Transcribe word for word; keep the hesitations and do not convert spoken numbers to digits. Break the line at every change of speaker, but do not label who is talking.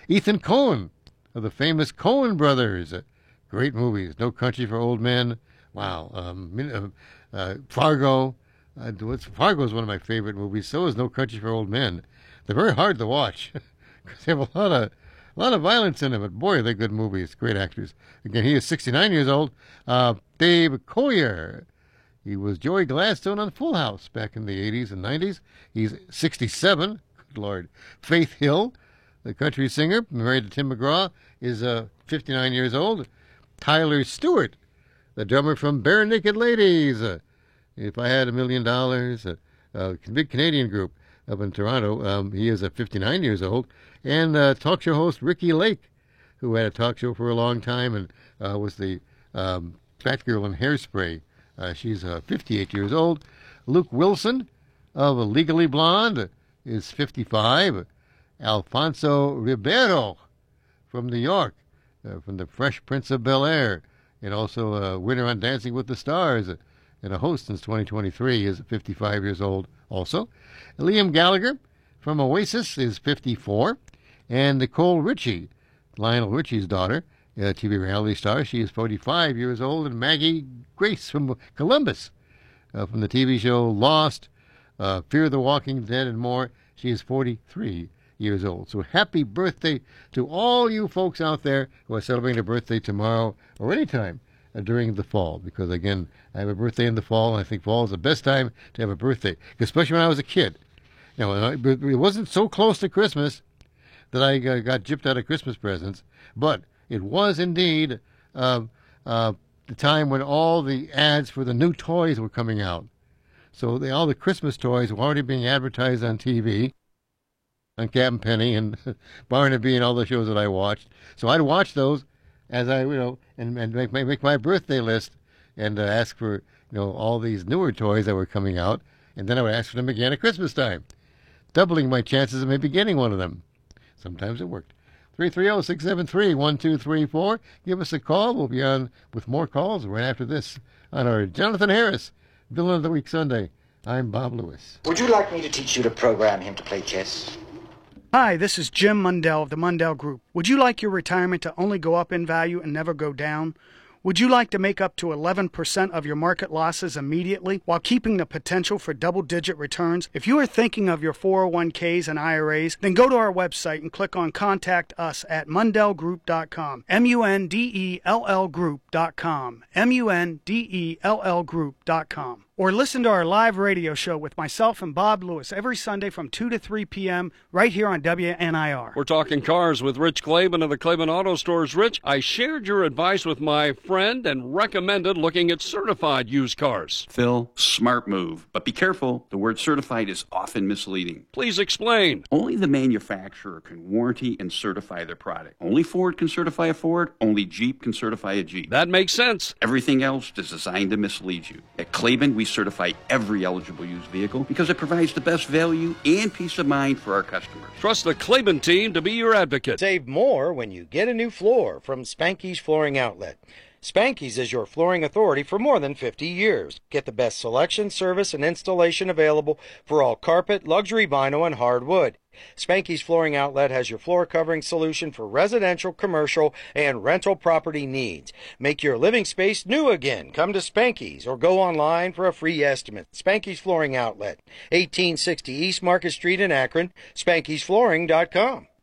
Ethan Coen of the famous Coen brothers. Uh, great movies. No Country for Old Men. Wow. Um, uh, uh, Fargo. Uh, Fargo is one of my favorite movies. So is No Country for Old Men. They're very hard to watch because they have a lot of a lot of violence in them. But boy, they're good movies. Great actors. Again, he is sixty-nine years old. Uh, Dave Collier. He was Joey Gladstone on Full House back in the eighties and nineties. He's sixty-seven. Good Lord. Faith Hill, the country singer, married to Tim McGraw, is uh, fifty-nine years old. Tyler Stewart, the drummer from Bare Naked Ladies. Uh, if I Had a Million Dollars, a uh, uh, big Canadian group up in Toronto. Um, he is uh, fifty-nine years old. And uh, talk show host Ricky Lake, who had a talk show for a long time and uh, was the um, fat girl in Hairspray. Uh, she's uh, fifty-eight years old. Luke Wilson of Legally Blonde is fifty-five. Alfonso Ribeiro from New York, uh, from the Fresh Prince of Bel-Air, and also a winner on Dancing with the Stars, uh, and a host since twenty twenty-three, is fifty-five years old also. Liam Gallagher from Oasis is fifty-four. And Nicole Richie, Lionel Richie's daughter, a T V reality star, she is forty-five years old. And Maggie Grace from Columbus, uh, from the T V show Lost, uh, Fear the Walking Dead, and more, she is forty-three years old. So happy birthday to all you folks out there who are celebrating a birthday tomorrow or anytime uh, during the fall. Because, again, I have a birthday in the fall, and I think fall is the best time to have a birthday, especially when I was a kid. You know, it wasn't so close to Christmas that I uh, got gypped out of Christmas presents, but it was indeed uh, uh, the time when all the ads for the new toys were coming out. So they, all the Christmas toys were already being advertised on T V, on Captain Penny and Barnaby and all the shows that I watched. So I'd watch those as I, you know, and, and make, make my birthday list and uh, ask for, you know, all these newer toys that were coming out, and then I would ask for them again at Christmas time, doubling my chances of maybe getting one of them. Sometimes it worked. three three zero, six seven three, one two three four. Give us a call. We'll be on with more calls right after this on our Jonathan Harris Villain of the Week Sunday. I'm Bob Lewis.
Would you like me to teach you to program him to play chess?
Hi, this is Jim Mundell of the Mundell Group. Would you like your retirement to only go up in value and never go down? Would you like to make up to eleven percent of your market losses immediately while keeping the potential for double-digit returns? If you are thinking of your four oh one k's and I R As, then go to our website and click on Contact Us at mundell group dot com. M U N D E L L group dot com. M U N D E L L group dot com. Or listen to our live radio show with myself and Bob Lewis every Sunday from two to three p.m. right here on W N I R.
We're talking cars with Rich Klaban of the Klaban Auto Stores. Rich, I shared your advice with my friend and recommended looking at certified used cars.
Phil, smart move. But be careful, the word certified is often misleading.
Please explain.
Only the manufacturer can warranty and certify their product. Only Ford can certify a Ford, only Jeep can certify a Jeep.
That makes sense.
Everything else is designed to mislead you. At Klaban, we certify every eligible used vehicle because it provides the best value and peace of mind for our customers.
Trust the Klaban team to be your advocate.
Save more when you get a new floor from Spanky's Flooring Outlet. Spanky's is your flooring authority for more than fifty years. Get the best selection, service, and installation available for all carpet, luxury vinyl, and hardwood. Spanky's Flooring Outlet has your floor covering solution for residential, commercial, and rental property needs. Make your living space new again. Come to Spanky's or go online for a free estimate. Spanky's Flooring Outlet, eighteen sixty East Market Street in Akron, spankys flooring dot com.